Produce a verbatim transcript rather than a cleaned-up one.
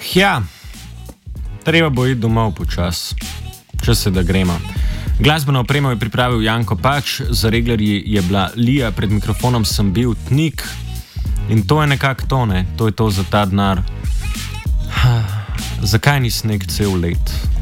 Ja, treba bo iti domov počas, če se da gremo. Glasbeno opremo je pripravil Janko Pač, za reglerji je bila Lija, pred mikrofonom sem bil Tnik in to je nekako to, ne? To je to za ta denar. Zakaj ni sneg cel let?